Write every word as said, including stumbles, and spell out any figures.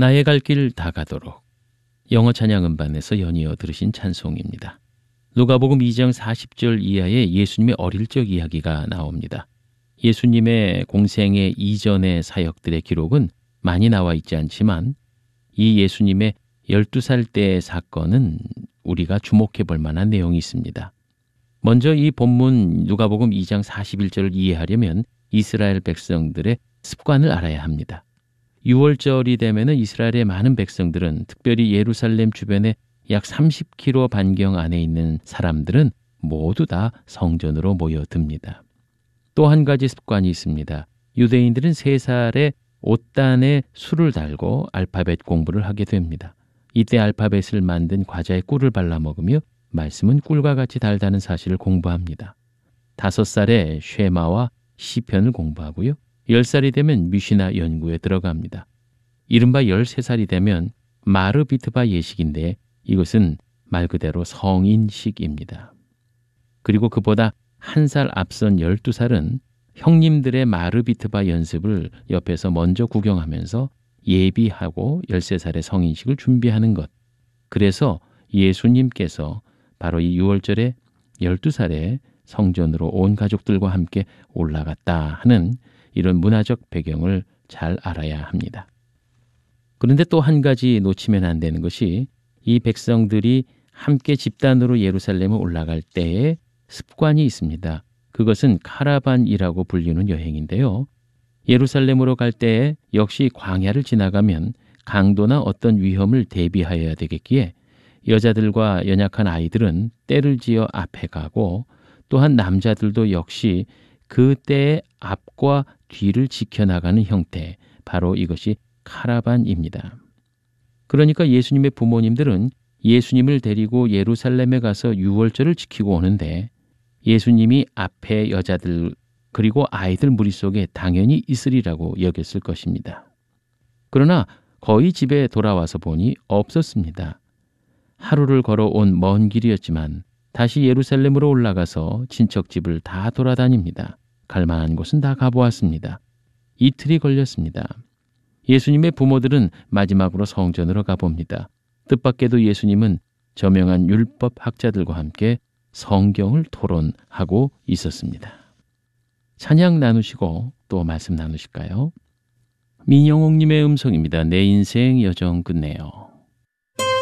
나의 갈 길 다 가도록. 영어 찬양 음반에서 연이어 들으신 찬송입니다. 누가복음 이 장 사십 절 이하에 예수님의 어릴 적 이야기가 나옵니다. 예수님의 공생의 이전의 사역들의 기록은 많이 나와 있지 않지만 이 예수님의 열두 살 때의 사건은 우리가 주목해 볼 만한 내용이 있습니다. 먼저 이 본문 누가복음 이 장 사십일 절을 이해하려면 이스라엘 백성들의 습관을 알아야 합니다. 유월절이 되면 이스라엘의 많은 백성들은, 특별히 예루살렘 주변의 약 삼십 킬로미터 반경 안에 있는 사람들은 모두 다 성전으로 모여듭니다. 또 한 가지 습관이 있습니다. 유대인들은 세 살에 옷단에 술을 달고 알파벳 공부를 하게 됩니다. 이때 알파벳을 만든 과자에 꿀을 발라 먹으며 말씀은 꿀과 같이 달다는 사실을 공부합니다. 다섯 살에 쉐마와 시편을 공부하고요. 열 살이 되면 미시나 연구에 들어갑니다. 이른바 열세 살이 되면 마르비트바 예식인데 이것은 말 그대로 성인식입니다. 그리고 그보다 한 살 앞선 열두 살은 형님들의 마르비트바 연습을 옆에서 먼저 구경하면서 예비하고 열세 살의 성인식을 준비하는 것. 그래서 예수님께서 바로 이 유월절에 열두 살에 성전으로 온 가족들과 함께 올라갔다 하는 이런 문화적 배경을 잘 알아야 합니다. 그런데 또 한 가지 놓치면 안 되는 것이 이 백성들이 함께 집단으로 예루살렘에 올라갈 때에 습관이 있습니다. 그것은 카라반이라고 불리는 여행인데요. 예루살렘으로 갈 때에 역시 광야를 지나가면 강도나 어떤 위험을 대비하여야 되겠기에 여자들과 연약한 아이들은 떼를 지어 앞에 가고, 또한 남자들도 역시 그 때의 앞과 뒤를 지켜나가는 형태, 바로 이것이 카라반입니다. 그러니까 예수님의 부모님들은 예수님을 데리고 예루살렘에 가서 유월절을 지키고 오는데 예수님이 앞에 여자들 그리고 아이들 무리 속에 당연히 있으리라고 여겼을 것입니다. 그러나 거의 집에 돌아와서 보니 없었습니다. 하루를 걸어온 먼 길이었지만 다시 예루살렘으로 올라가서 친척집을 다 돌아다닙니다. 갈 만한 곳은 다 가보았습니다. 이틀이 걸렸습니다. 예수님의 부모들은 마지막으로 성전으로 가봅니다. 뜻밖에도 예수님은 저명한 율법 학자들과 함께 성경을 토론하고 있었습니다. 찬양 나누시고 또 말씀 나누실까요? 민영옥님의 음성입니다. 내 인생 여정 끝내요.